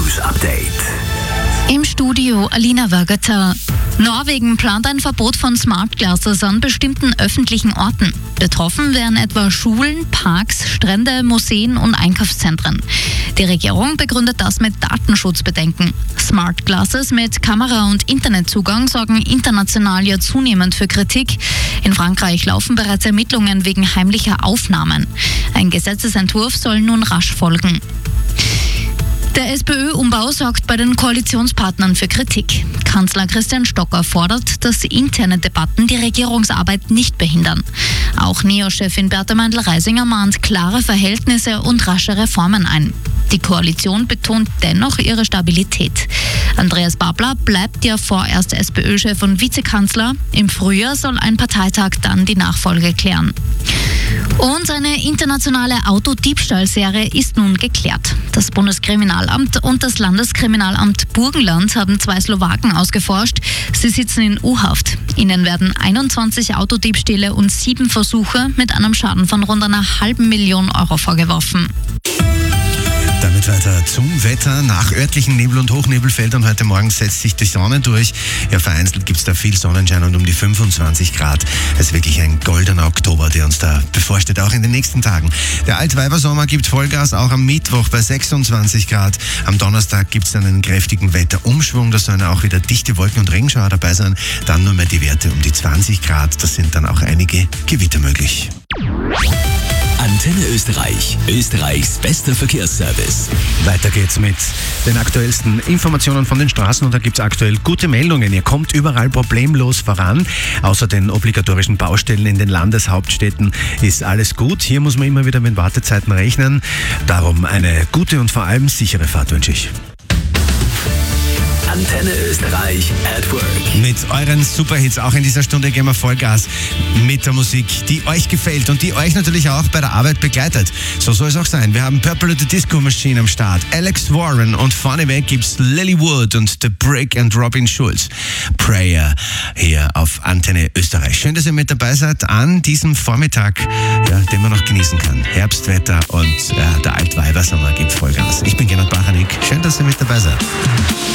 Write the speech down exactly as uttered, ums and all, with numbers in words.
News Update. Im Studio Alina Wörgötter. Norwegen plant ein Verbot von Smart Glasses an bestimmten öffentlichen Orten. Betroffen wären etwa Schulen, Parks, Strände, Museen und Einkaufszentren. Die Regierung begründet das mit Datenschutzbedenken. Smart Glasses mit Kamera- und Internetzugang sorgen international ja zunehmend für Kritik. In Frankreich laufen bereits Ermittlungen wegen heimlicher Aufnahmen. Ein Gesetzesentwurf soll nun rasch folgen. Der SPÖ-Umbau sorgt bei den Koalitionspartnern für Kritik. Kanzler Christian Stocker fordert, dass interne Debatten die Regierungsarbeit nicht behindern. Auch Neo-Chefin Berta Meindl-Reisinger mahnt klare Verhältnisse und rasche Reformen ein. Die Koalition betont dennoch ihre Stabilität. Andreas Babler bleibt ja vorerst SPÖ-Chef und Vizekanzler. Im Frühjahr soll ein Parteitag dann die Nachfolge klären. Und eine internationale Autodiebstahlserie ist nun geklärt. Das Bundeskriminalamt und das Landeskriminalamt Burgenland haben zwei Slowaken ausgeforscht. Sie sitzen in U-Haft. Ihnen werden einundzwanzig Autodiebstähle und sieben Versuche mit einem Schaden von rund einer halben Million Euro vorgeworfen. Damit weiter zum Wetter. Nach örtlichen Nebel- und Hochnebelfeldern heute Morgen setzt sich die Sonne durch. Ja, vereinzelt gibt es da viel Sonnenschein und um die fünfundzwanzig Grad. Es ist wirklich ein goldener Oktober, der uns da bevorsteht, auch in den nächsten Tagen. Der Altweibersommer gibt Vollgas, auch am Mittwoch bei sechsundzwanzig Grad. Am Donnerstag gibt es dann einen kräftigen Wetterumschwung. Da sollen auch wieder dichte Wolken und Regenschauer dabei sein. Dann nur mehr die Werte um die zwanzig Grad. Da sind dann auch einige Gewitter möglich. Antenne Österreich, Österreichs bester Verkehrsservice. Weiter geht's mit den aktuellsten Informationen von den Straßen und da gibt's aktuell gute Meldungen. Ihr kommt überall problemlos voran. Außer den obligatorischen Baustellen in den Landeshauptstädten ist alles gut. Hier muss man immer wieder mit Wartezeiten rechnen. Darum eine gute und vor allem sichere Fahrt wünsche ich. Antenne Österreich at Work. Mit euren Superhits auch in dieser Stunde gehen wir Vollgas mit der Musik, die euch gefällt und die euch natürlich auch bei der Arbeit begleitet. So soll es auch sein. Wir haben Purple at the Disco Machine am Start. Alex Warren und vorneweg gibt's Lily Wood und The Brick and Robin Schulz. Prayer hier auf Antenne Österreich. Schön, dass ihr mit dabei seid an diesem Vormittag, ja, den man noch genießen kann. Herbstwetter und ja, der Altweibersommer gibt Vollgas. Ich bin Gernot Bachanik. Schön, dass ihr mit dabei seid.